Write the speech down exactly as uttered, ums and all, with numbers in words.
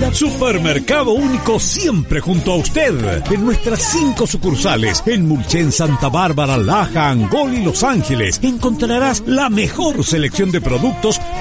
Supermercado Único, siempre junto a usted. En nuestras cinco sucursales, en Mulchen, Santa Bárbara, Laja, Angol y Los Ángeles, encontrarás la mejor selección de productos